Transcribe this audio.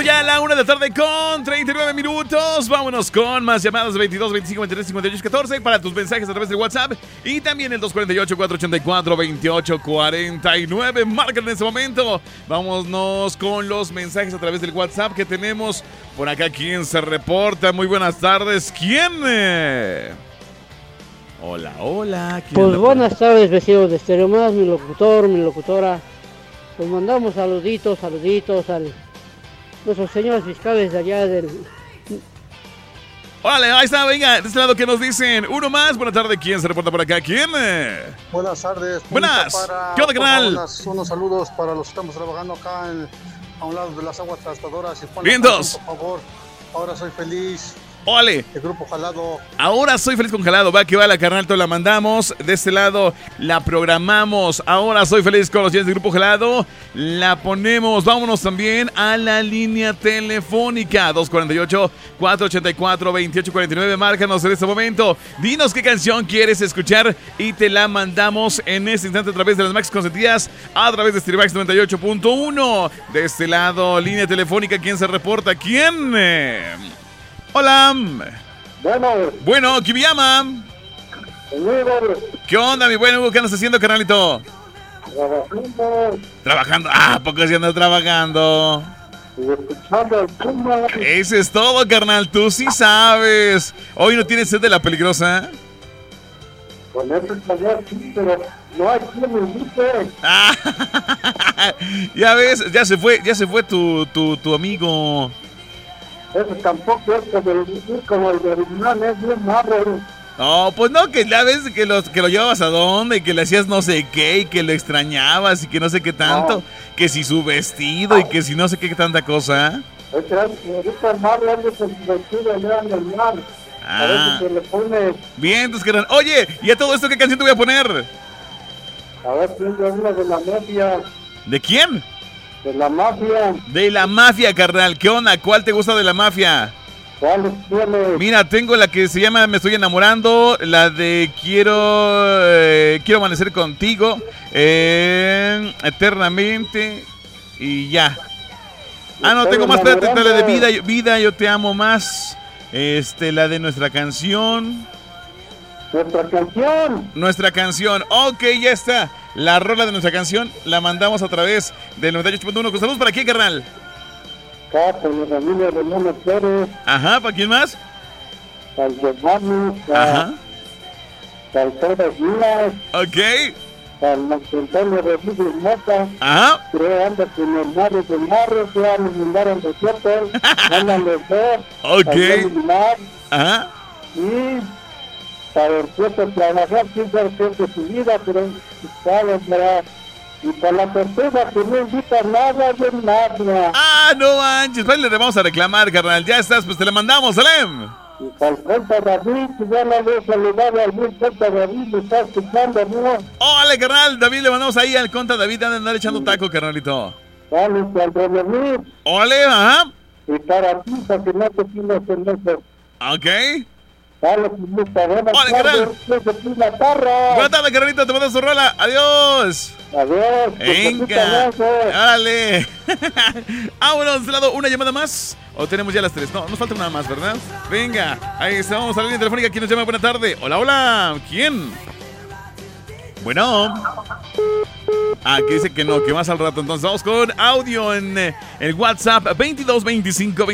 ya la 1 de la tarde con 39 minutos. Vámonos con más llamadas de 22, 25, 23, 58, 14 para tus mensajes a través del WhatsApp y también el 248-484-2849. Marcan en este momento. Vámonos con los mensajes a través del WhatsApp que tenemos por acá. ¿Quién se reporta? Muy buenas tardes. ¿Quién? Hola, hola. Pues buenas tardes, vecinos de Estéreo Más, mi locutor, mi locutora. Pues mandamos saluditos a nuestros señores fiscales de allá del... Órale, ahí está, venga, de este lado, ¿qué nos dicen? Uno más, buenas tardes, ¿quién se reporta por acá? ¿Quién? Buenas tardes. Buenas, ¿qué onda, canal? Unos saludos para los que estamos trabajando acá a un lado de las aguas trastadoras. Vientos. Por favor, ahora soy feliz. ¡Ole! El grupo Jalado. Ahora soy feliz con Jalado. Va que va la carnal, la mandamos. De este lado la programamos. Ahora soy feliz con los oyentes del grupo Jalado. La ponemos. Vámonos también a la línea telefónica. 248-484-2849. Márcanos en este momento. Dinos qué canción quieres escuchar y te la mandamos en este instante a través de las Max Consentidas, a través de Stirbax 98.1. De este lado, línea telefónica. ¿Quién se reporta? ¿Quién? Hola. Bueno, ¿quién me llama? ¿Qué onda, mi buen Hugo? ¿Qué andas haciendo, carnalito? Trabajando. Ah, ¿por qué se anda trabajando? Eso es todo, carnal. Tú sí sabes. ¿Hoy no tienes sed de la peligrosa? Con eso sí, pero no hay quien me invite. Ya ves, ya se fue tu amigo. Eso tampoco es como el de original, es bien malo. No, pues no, que ya ves que lo llevabas a dónde y que le hacías no sé qué y que lo extrañabas y que no sé qué tanto, no. Que si su vestido y que si no sé qué tanta cosa. Ahorita el mar anda con su vestido allá en el mar. Parece que le pone... Bien, entonces, carnal. Oye, ¿y a todo esto qué canción te voy a poner? A ver, tengo una de la mafia. ¿De quién? De la mafia. De la mafia, carnal. ¿Qué onda? ¿Cuál te gusta de la mafia? ¿Cuál tienes? Mira, tengo la que se llama Me estoy enamorando, la de Quiero amanecer contigo, Eternamente y ya. No, tengo más, espérate, la de Vida, yo te amo más. La de Nuestra canción. Nuestra canción. Ok, ya está. La rola de Nuestra canción la mandamos a través del 98.1. ¿Con saludos para quién, carnal? Para la familia de Mono Pérez. Ajá, ¿para quién más? Para Giovanni. Ajá. Para Pedro Díaz. Ok. Para Antonio Rodríguez Mota. Ajá. Creo anda con el Mario de Marro. Que van a mandar en desierto. Andan los dos. Ok. Ajá. Y para el puesto trabajar, sin ser de su vida, pero sabe, para... Y para la tortuga que no invita nada de nada. No manches, pues le vamos a reclamar, carnal. Ya estás, pues te la mandamos, Salem. Y para el compa David, ya no le he saludado al buen compa David, me está escuchando, ¿no? Hola, carnal, David, le mandamos ahí al conta David, anda a andar echando taco, carnalito. Vale, para el David. Ole, ajá. Y para ti, para que no te pidas en eso. Ok. Dale, buenas tardes. Hola, carnal. Buenas tardes, carnalito, te mando su rola. Adiós. Adiós. Venga. Órale. Vámonos, de este lado, una llamada más. ¿O tenemos ya las 3? No, nos falta una más, ¿verdad? Venga, ahí estamos a la línea telefónica. ¿Quién nos llama? Buena tarde. Hola, hola. ¿Quién? Bueno. Que dice que no, que más al rato. Entonces vamos con audio en el WhatsApp 22 25